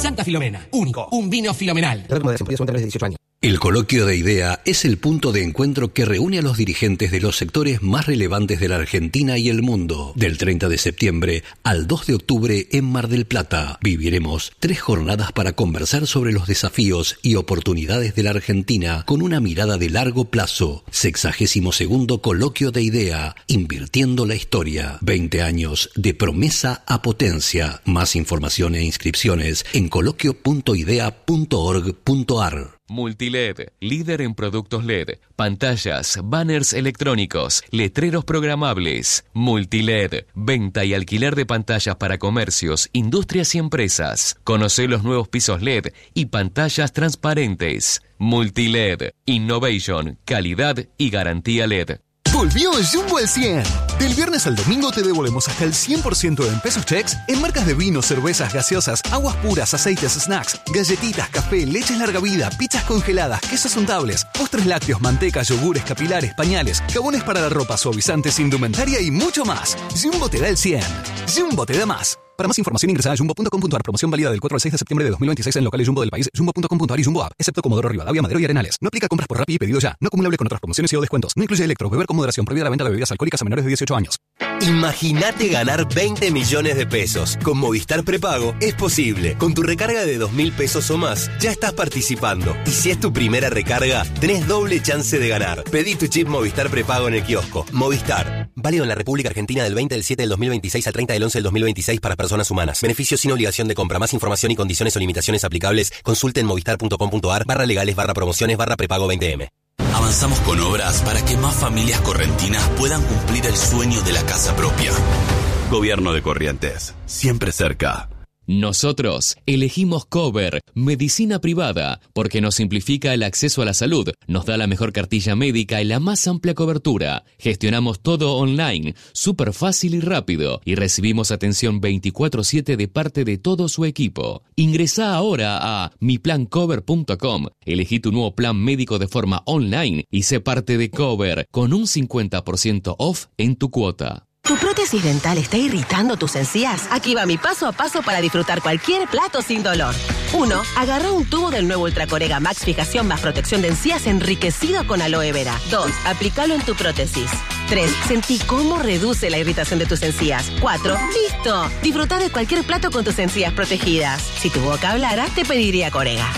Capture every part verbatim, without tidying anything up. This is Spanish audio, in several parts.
Santa Filomena. Único. Un vino filomenal. dieciocho años. El Coloquio de IDEA es el punto de encuentro que reúne a los dirigentes de los sectores más relevantes de la Argentina y el mundo. Del treinta de septiembre al dos de octubre en Mar del Plata, viviremos tres jornadas para conversar sobre los desafíos y oportunidades de la Argentina con una mirada de largo plazo. Sexagésimo segundo Coloquio de IDEA, invirtiendo la historia. veinte años de promesa a potencia. Más información e inscripciones en coloquio punto idea punto org punto ar. Multiled, líder en productos L E D, pantallas, banners electrónicos, letreros programables. Multiled, venta y alquiler de pantallas para comercios, industrias y empresas. Conoce los nuevos pisos L E D y pantallas transparentes. Multiled, innovation, calidad y garantía L E D. Volvió Jumbo al cien. Del viernes al domingo te devolvemos hasta el cien por ciento en pesos checks en marcas de vinos, cervezas, gaseosas, aguas puras, aceites, snacks, galletitas, café, leches larga vida, pizzas congeladas, quesos untables, postres lácteos, manteca, yogures, capilares, pañales, jabones para la ropa, suavizantes, indumentaria y mucho más. Jumbo te da el cien. Jumbo te da más. Para más información ingresa a jumbo punto com punto ar. Promoción válida del cuatro al seis de septiembre de dos mil veintiséis en locales Jumbo del país, jumbo punto com punto ar y Jumbo App, excepto Comodoro Rivadavia, Madero y Arenales. No aplica compras por Rappi y pedido ya. No acumulable con otras promociones y o descuentos. No incluye electro, beber con moderación, prohibida la venta de bebidas alcohólicas a menores de dieciocho años. Imagínate ganar veinte millones de pesos. Con Movistar Prepago es posible. Con tu recarga de dos mil pesos o más, ya estás participando. Y si es tu primera recarga, tenés doble chance de ganar. Pedí tu chip Movistar Prepago en el kiosco. Movistar. Válido en la República Argentina del veinte del siete del dos mil veintiséis al treinta del once del dos mil veintiséis para personas humanas. Beneficio sin obligación de compra. Más información y condiciones o limitaciones aplicables. Consulte en movistar punto com punto ar barra legales barra promociones barra prepago veinte eme. Avanzamos con obras para que más familias correntinas puedan cumplir el sueño de la casa propia. Gobierno de Corrientes, siempre cerca. Nosotros elegimos Cover, medicina privada, porque nos simplifica el acceso a la salud, nos da la mejor cartilla médica y la más amplia cobertura. Gestionamos todo online, súper fácil y rápido, y recibimos atención veinticuatro siete de parte de todo su equipo. Ingresá ahora a mi plan cover punto com, elegí tu nuevo plan médico de forma online y sé parte de Cover, con un cincuenta por ciento off en tu cuota. ¿Tu prótesis dental está irritando tus encías? Aquí va mi paso a paso para disfrutar cualquier plato sin dolor. uno. Agarra un tubo del nuevo Ultracorega Max Fijación más protección de encías enriquecido con aloe vera. dos. Aplícalo en tu prótesis. tres. Sentí cómo reduce la irritación de tus encías. cuatro. ¡Listo! Disfruta de cualquier plato con tus encías protegidas. Si tu boca hablara, te pediría Corega.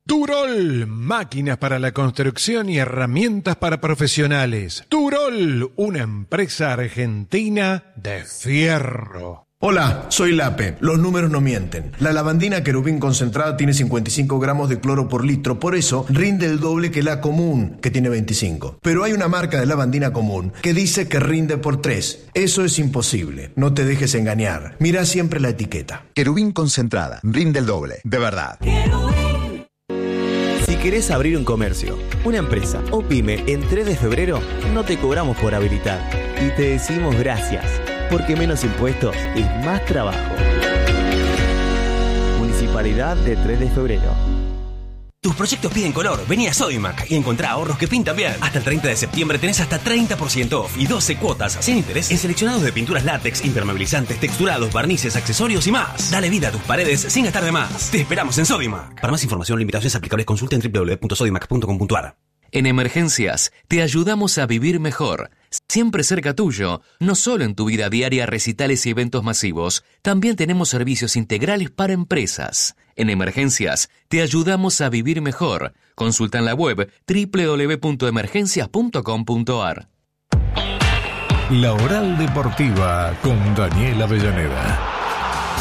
Turol, máquinas para la construcción y herramientas para profesionales. Turol, una empresa argentina de fierro. Hola, soy Lape. Los números no mienten. La lavandina Querubín concentrada tiene cincuenta y cinco gramos de cloro por litro, por eso rinde el doble que la común, que tiene veinticinco. Pero hay una marca de lavandina común que dice que rinde por tres. Eso es imposible. No te dejes engañar. Mira siempre la etiqueta. Querubín concentrada, rinde el doble, de verdad. Si querés abrir un comercio, una empresa o pyme en tres de febrero, no te cobramos por habilitar. Y te decimos gracias, porque menos impuestos es más trabajo. Municipalidad de tres de febrero. Tus proyectos piden color. Vení a Sodimac y encontrá ahorros que pintan bien. Hasta el treinta de septiembre tenés hasta treinta por ciento off y doce cuotas sin interés en seleccionados de pinturas látex, impermeabilizantes, texturados, barnices, accesorios y más. Dale vida a tus paredes sin gastar de más. Te esperamos en Sodimac. Para más información o limitaciones aplicables, consulta en doble u doble u doble u punto sodimac punto com punto ar. En Emergencias, te ayudamos a vivir mejor. Siempre cerca tuyo, no solo en tu vida diaria, recitales y eventos masivos, también tenemos servicios integrales para empresas. En Emergencias, te ayudamos a vivir mejor. Consulta en la web doble u doble u doble u punto emergencias punto com punto ar. La Oral Deportiva con Daniel Avellaneda.